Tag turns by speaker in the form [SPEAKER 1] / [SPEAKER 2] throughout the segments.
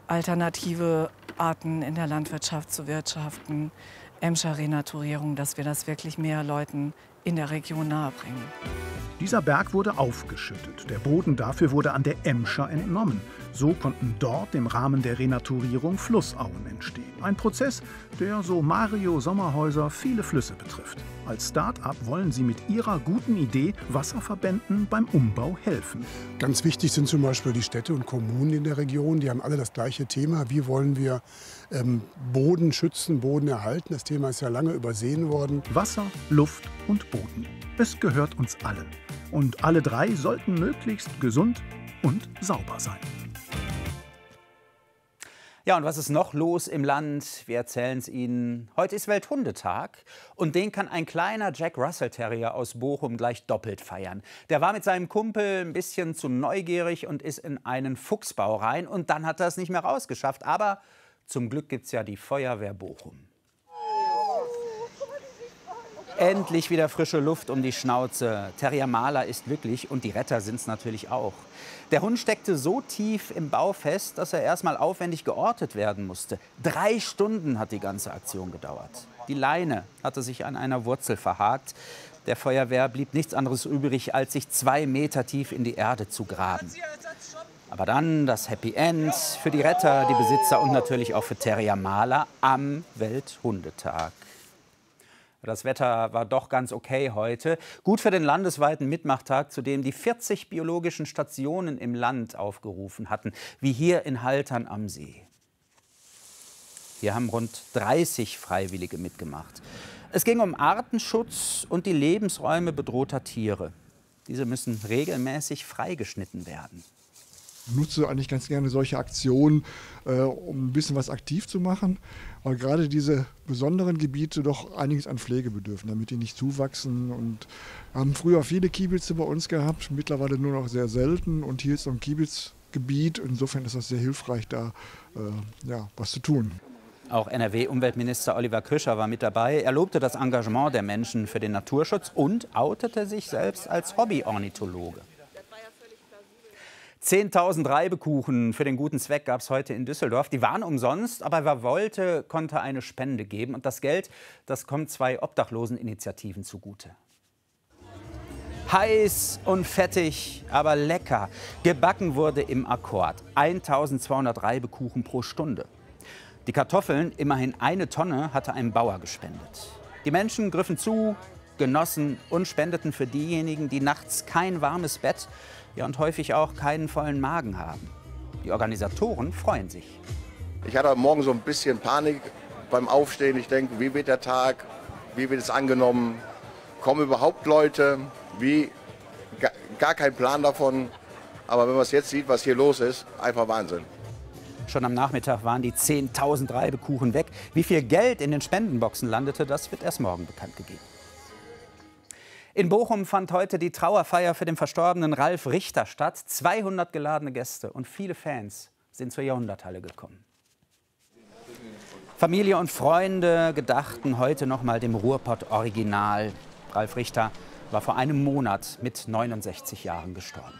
[SPEAKER 1] alternative Arten in der Landwirtschaft zu wirtschaften, Emscher Renaturierung, dass wir das wirklich mehr Leuten in der Region nahebringen.
[SPEAKER 2] Dieser Berg wurde aufgeschüttet. Der Boden dafür wurde an der Emscher entnommen. So konnten dort im Rahmen der Renaturierung Flussauen entstehen. Ein Prozess, der, so Mario Sommerhäuser, viele Flüsse betrifft. Als Start-up wollen sie mit ihrer guten Idee Wasserverbänden beim Umbau helfen.
[SPEAKER 3] Ganz wichtig sind zum Beispiel die Städte und Kommunen in der Region. Die haben alle das gleiche Thema. Wie wollen wir Boden schützen, Boden erhalten? Das Thema ist ja lange übersehen worden.
[SPEAKER 2] Wasser, Luft und Boden. Es gehört uns allen. Und alle drei sollten möglichst gesund und sauber sein.
[SPEAKER 4] Ja, und was ist noch los im Land? Wir erzählen es Ihnen. Heute ist Welthundetag und den kann ein kleiner Jack Russell Terrier aus Bochum gleich doppelt feiern. Der war mit seinem Kumpel ein bisschen zu neugierig und ist in einen Fuchsbau rein und dann hat er es nicht mehr rausgeschafft. Aber zum Glück gibt es ja die Feuerwehr Bochum. Endlich wieder frische Luft um die Schnauze. Terrier Maler ist glücklich und die Retter sind es natürlich auch. Der Hund steckte so tief im Bau fest, dass er erstmal aufwendig geortet werden musste. 3 Stunden hat die ganze Aktion gedauert. Die Leine hatte sich an einer Wurzel verhakt. Der Feuerwehr blieb nichts anderes übrig, als sich 2 Meter tief in die Erde zu graben. Aber dann das Happy End für die Retter, die Besitzer und natürlich auch für Terrier Maler am Welthundetag. Das Wetter war doch ganz okay heute. Gut für den landesweiten Mitmachtag, zu dem die 40 biologischen Stationen im Land aufgerufen hatten, wie hier in Haltern am See. Hier haben rund 30 Freiwillige mitgemacht. Es ging um Artenschutz und die Lebensräume bedrohter Tiere. Diese müssen regelmäßig freigeschnitten werden.
[SPEAKER 5] Ich nutze eigentlich ganz gerne solche Aktionen, um ein bisschen was aktiv zu machen, weil gerade diese besonderen Gebiete doch einiges an Pflege bedürfen, damit die nicht zuwachsen. Und wir haben früher viele Kiebitze bei uns gehabt, mittlerweile nur noch sehr selten. Und hier ist so ein Kiebitzgebiet, insofern ist das sehr hilfreich, da was zu tun.
[SPEAKER 4] Auch NRW-Umweltminister Oliver Krischer war mit dabei. Er lobte das Engagement der Menschen für den Naturschutz und outete sich selbst als Hobby-Ornithologe. 10.000 Reibekuchen für den guten Zweck gab es heute in Düsseldorf. Die waren umsonst, aber wer wollte, konnte eine Spende geben. Und das Geld, das kommt 2 Obdachloseninitiativen zugute. Heiß und fettig, aber lecker. Gebacken wurde im Akkord. 1.200 Reibekuchen pro Stunde. Die Kartoffeln, immerhin 1 Tonne, hatte ein Bauer gespendet. Die Menschen griffen zu, genossen und spendeten für diejenigen, die nachts kein warmes Bett, ja, und häufig auch keinen vollen Magen haben. Die Organisatoren freuen sich.
[SPEAKER 6] Ich hatte heute Morgen so ein bisschen Panik beim Aufstehen. Ich denke, wie wird der Tag? Wie wird es angenommen? Kommen überhaupt Leute? Gar kein Plan davon. Aber wenn man es jetzt sieht, was hier los ist, einfach Wahnsinn.
[SPEAKER 4] Schon am Nachmittag waren die 10.000 Reibekuchen weg. Wie viel Geld in den Spendenboxen landete, das wird erst morgen bekannt gegeben. In Bochum fand heute die Trauerfeier für den verstorbenen Ralf Richter statt. 200 geladene Gäste und viele Fans sind zur Jahrhunderthalle gekommen. Familie und Freunde gedachten heute noch mal dem Ruhrpott-Original. Ralf Richter war vor einem Monat mit 69 Jahren gestorben.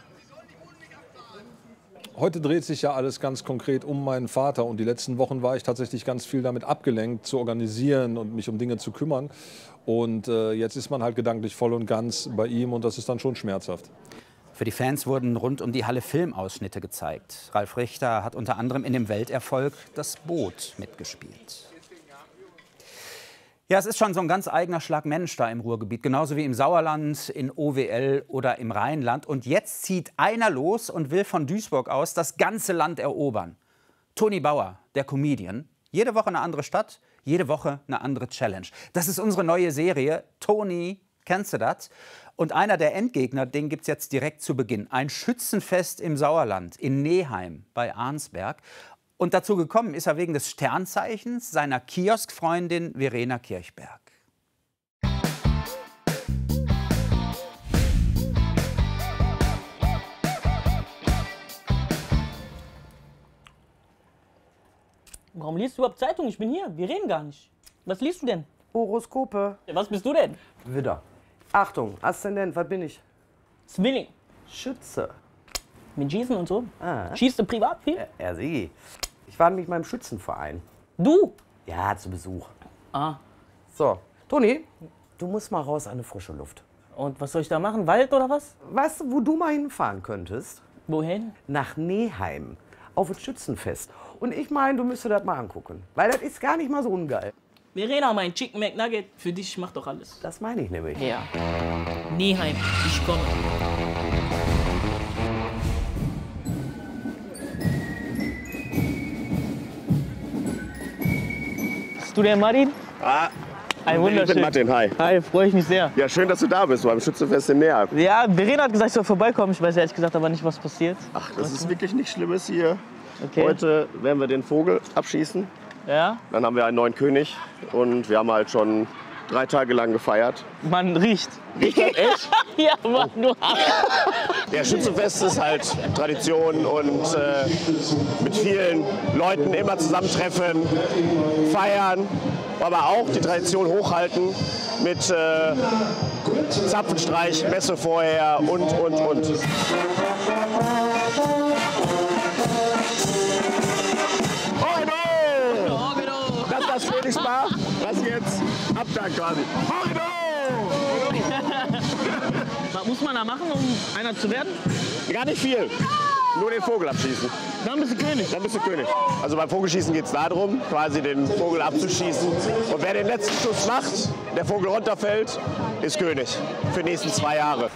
[SPEAKER 7] Heute dreht sich ja alles ganz konkret um meinen Vater und die letzten Wochen war ich tatsächlich ganz viel damit abgelenkt, zu organisieren und mich um Dinge zu kümmern. Und jetzt ist man halt gedanklich voll und ganz bei ihm und das ist dann schon schmerzhaft.
[SPEAKER 4] Für die Fans wurden rund um die Halle Filmausschnitte gezeigt. Ralf Richter hat unter anderem in dem Welterfolg Das Boot mitgespielt. Ja, es ist schon so ein ganz eigener Schlag Mensch da im Ruhrgebiet, genauso wie im Sauerland, in OWL oder im Rheinland. Und jetzt zieht einer los und will von Duisburg aus das ganze Land erobern. Toni Bauer, der Comedian. Jede Woche eine andere Stadt, jede Woche eine andere Challenge. Das ist unsere neue Serie. Toni, kennst du das? Und einer der Endgegner, den gibt es jetzt direkt zu Beginn. Ein Schützenfest im Sauerland, in Neheim bei Arnsberg. Und dazu gekommen ist er wegen des Sternzeichens seiner Kioskfreundin Verena Kirchberg.
[SPEAKER 8] Warum liest du überhaupt Zeitung? Ich bin hier. Wir reden gar nicht. Was liest du denn?
[SPEAKER 9] Horoskope.
[SPEAKER 8] Ja, was bist du denn?
[SPEAKER 9] Widder. Achtung, Aszendent, was bin ich?
[SPEAKER 8] Zwilling.
[SPEAKER 9] Schütze.
[SPEAKER 8] Mit Schießen und so?
[SPEAKER 9] Ah.
[SPEAKER 8] Schießt du privat viel?
[SPEAKER 9] Sie. Ich war nämlich mal im Schützenverein.
[SPEAKER 8] Du?
[SPEAKER 9] Ja, zu Besuch.
[SPEAKER 8] Ah.
[SPEAKER 9] So, Toni, du musst mal raus an eine frische Luft.
[SPEAKER 8] Und was soll ich da machen? Wald oder was?
[SPEAKER 9] Weißt du, wo du mal hinfahren könntest?
[SPEAKER 8] Wohin?
[SPEAKER 9] Nach Neheim, auf das Schützenfest. Und ich meine, du müsstest das mal angucken, weil das ist gar nicht mal so ungeil.
[SPEAKER 8] Verena, mein Chicken McNugget, für dich, ich mach doch alles.
[SPEAKER 9] Das meine ich nämlich.
[SPEAKER 8] Ja. Neheim, ich komme. Bist du der Martin?
[SPEAKER 10] Ah,
[SPEAKER 8] Ein wunderschön.
[SPEAKER 10] ich bin Martin, hi.
[SPEAKER 8] Hi, freue ich mich sehr.
[SPEAKER 10] Ja, schön, dass du da bist, beim Schützenfest in Neheim.
[SPEAKER 8] Ja, Verena hat gesagt, ich soll vorbeikommen. Ich weiß ehrlich gesagt aber nicht, was passiert.
[SPEAKER 10] Ach, das ist wirklich nichts Schlimmes hier.
[SPEAKER 8] Okay.
[SPEAKER 10] Heute werden wir den Vogel abschießen.
[SPEAKER 8] Ja?
[SPEAKER 10] Dann haben wir einen neuen König und wir haben halt schon 3 Tage lang gefeiert.
[SPEAKER 8] Man riecht.
[SPEAKER 10] Riecht das echt?
[SPEAKER 8] Ja, Mann, du
[SPEAKER 10] Der Schützenfest ist halt Tradition und mit vielen Leuten immer zusammentreffen, feiern, aber auch die Tradition hochhalten mit Zapfenstreich, Messe vorher und. Das ist das Königspaar, was jetzt abdankt quasi.
[SPEAKER 8] Was muss man da machen, um einer zu werden?
[SPEAKER 10] Gar nicht viel. Nur den Vogel abschießen.
[SPEAKER 8] Dann bist du König.
[SPEAKER 10] Dann bist du König. Also beim Vogelschießen geht es darum, quasi den Vogel abzuschießen. Und wer den letzten Schuss macht, der Vogel runterfällt, ist König. Für die nächsten 2 Jahre.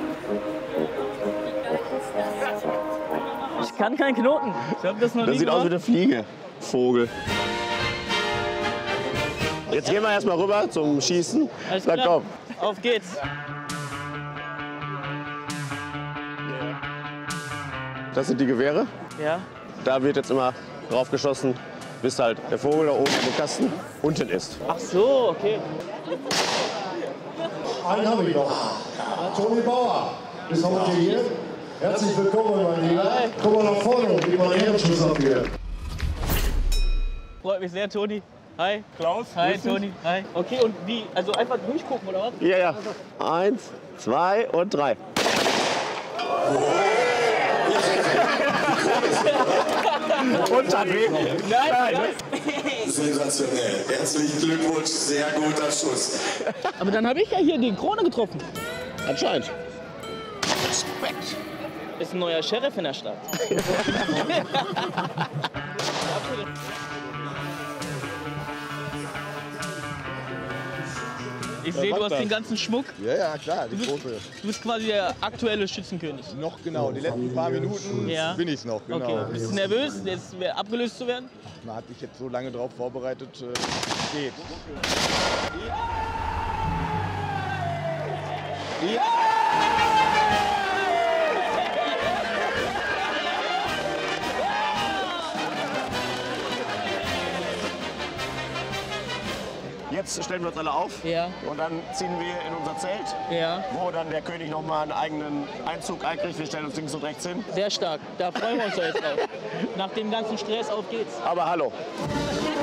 [SPEAKER 8] Ich kann keinen Knoten. Ich hab das noch nie
[SPEAKER 10] Das sieht aus wie
[SPEAKER 8] gemacht.
[SPEAKER 10] eine Fliege. Vogel. Jetzt gehen wir erstmal rüber zum Schießen.
[SPEAKER 8] Alles
[SPEAKER 10] Sag,
[SPEAKER 8] klar.
[SPEAKER 10] komm.
[SPEAKER 8] Auf geht's.
[SPEAKER 10] Das sind die Gewehre.
[SPEAKER 8] Ja.
[SPEAKER 10] Da wird jetzt immer drauf geschossen, bis halt der Vogel da oben im Kasten unten ist.
[SPEAKER 8] Ach so, okay.
[SPEAKER 11] Einen habe ich noch. Toni Bauer ist heute hier. Herzlich willkommen, mein Lieber. Komm mal nach vorne und gib mal einen Ehrenschuss ab hier.
[SPEAKER 8] Freut mich sehr, Toni. Hi.
[SPEAKER 10] Klaus.
[SPEAKER 8] Hi, Toni. Hi. Okay, und wie? Also einfach durchgucken, oder was?
[SPEAKER 10] Ja, ja. 1, 2 und 3. Und hat weh.
[SPEAKER 8] Nein.
[SPEAKER 12] Sensationell. Herzlichen Glückwunsch, sehr guter Schuss.
[SPEAKER 8] Aber dann habe ich ja hier die Krone getroffen.
[SPEAKER 10] Anscheinend.
[SPEAKER 8] Respekt. Ist ein neuer Sheriff in der Stadt. Ich sehe, du hast den ganzen Schmuck.
[SPEAKER 13] Ja, ja, klar, die große.
[SPEAKER 8] Du bist quasi der aktuelle Schützenkönig.
[SPEAKER 13] Noch genau, die letzten paar Minuten bin ich es noch. Genau.
[SPEAKER 8] Okay. Bist du nervös, jetzt abgelöst zu werden?
[SPEAKER 13] Man hat dich jetzt so lange darauf vorbereitet, geht.
[SPEAKER 10] Ja! Jetzt stellen wir uns alle auf und dann ziehen wir in unser Zelt, wo dann der König noch mal einen eigenen Einzug einkriegt. Wir stellen uns links und rechts hin.
[SPEAKER 8] Sehr stark, da freuen wir uns doch jetzt drauf. Nach dem ganzen Stress, auf geht's.
[SPEAKER 10] Aber hallo.